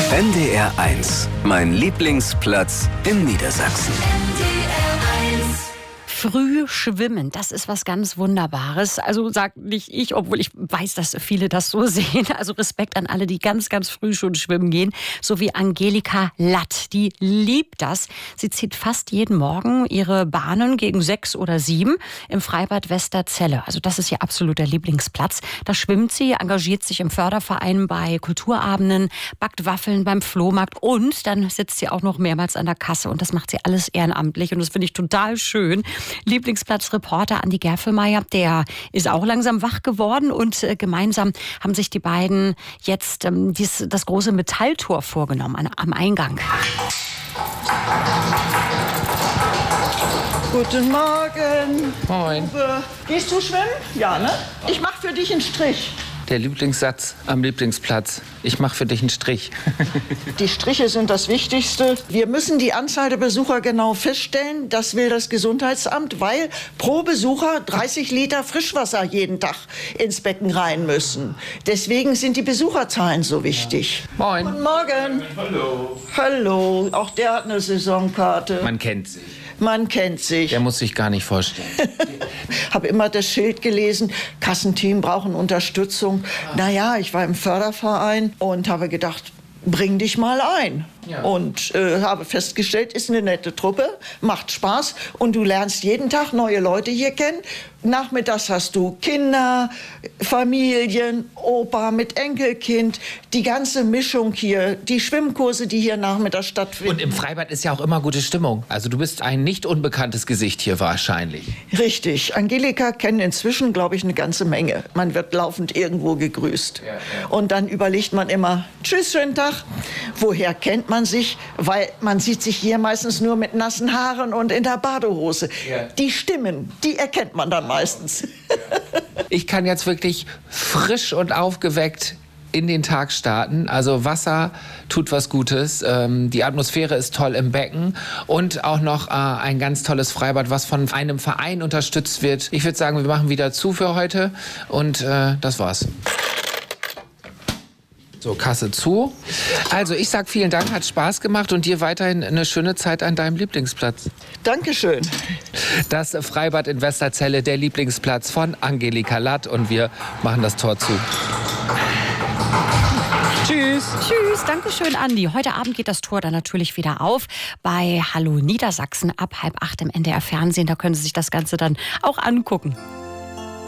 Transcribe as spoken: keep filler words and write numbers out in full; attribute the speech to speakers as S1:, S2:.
S1: N D R eins, mein Lieblingsplatz in Niedersachsen.
S2: Früh schwimmen, das ist was ganz Wunderbares. Also sagt nicht ich, obwohl ich weiß, dass viele das so sehen. Also Respekt an alle, die ganz, ganz früh schon schwimmen gehen. So wie Angelika Latt, die liebt das. Sie zieht fast jeden Morgen ihre Bahnen gegen sechs oder sieben im Freibad Westerzelle. Also das ist ihr absoluter Lieblingsplatz. Da schwimmt sie, engagiert sich im Förderverein bei Kulturabenden, backt Waffeln beim Flohmarkt und dann sitzt sie auch noch mehrmals an der Kasse. Und das macht sie alles ehrenamtlich und das finde ich total schön. Lieblingsplatzreporter Andi Gerfelmeier, der ist auch langsam wach geworden und äh, gemeinsam haben sich die beiden jetzt ähm, dies, das große Metalltor vorgenommen an, am Eingang.
S3: Guten Morgen.
S4: Moin.
S3: Uwe. Gehst du schwimmen? Ja, ne? Ich mach für dich einen Strich.
S4: Der Lieblingssatz am Lieblingsplatz. Ich mache für dich einen Strich.
S3: Die Striche sind das Wichtigste. Wir müssen die Anzahl der Besucher genau feststellen. Das will das Gesundheitsamt, weil pro Besucher dreißig Liter Frischwasser jeden Tag ins Becken rein müssen. Deswegen sind die Besucherzahlen so wichtig.
S4: Moin.
S3: Guten Morgen.
S4: Hallo.
S3: Hallo. Auch der hat eine Saisonkarte.
S4: Man kennt sich.
S3: Man kennt sich.
S4: Der muss sich gar nicht vorstellen.
S3: Habe immer das Schild gelesen, Kassenteam brauchen Unterstützung. Naja, ich war im Förderverein und habe gedacht, bring dich mal ein. Ja. Und äh, habe festgestellt, ist eine nette Truppe, macht Spaß und du lernst jeden Tag neue Leute hier kennen. Nachmittags hast du Kinder, Familien, Opa mit Enkelkind, die ganze Mischung hier, die Schwimmkurse, die hier nachmittags stattfinden.
S4: Und im Freibad ist ja auch immer gute Stimmung. Also du bist ein nicht unbekanntes Gesicht hier wahrscheinlich.
S3: Richtig. Angelika kennen inzwischen, glaube ich, eine ganze Menge. Man wird laufend irgendwo gegrüßt. Ja, ja. Und dann überlegt man immer, tschüss, schönen Tag. Woher kennt man sich? Weil man sieht sich hier meistens nur mit nassen Haaren und in der Badehose. Ja. Die Stimmen, die erkennt man dann meistens.
S4: Ich kann jetzt wirklich frisch und aufgeweckt in den Tag starten. Also Wasser tut was Gutes. Ähm, die Atmosphäre ist toll im Becken und auch noch äh, ein ganz tolles Freibad, was von einem Verein unterstützt wird. Ich würde sagen, wir machen wieder zu für heute und äh, das war's. So, Kasse zu. Also ich sag vielen Dank, hat Spaß gemacht und dir weiterhin eine schöne Zeit an deinem Lieblingsplatz.
S3: Dankeschön.
S4: Das Freibad in Westerzelle, der Lieblingsplatz von Angelika Latt und wir machen das Tor zu. Tschüss.
S2: Tschüss, danke schön, Andi. Heute Abend geht das Tor dann natürlich wieder auf bei Hallo Niedersachsen ab halb acht im N D R Fernsehen. Da können Sie sich das Ganze dann auch angucken.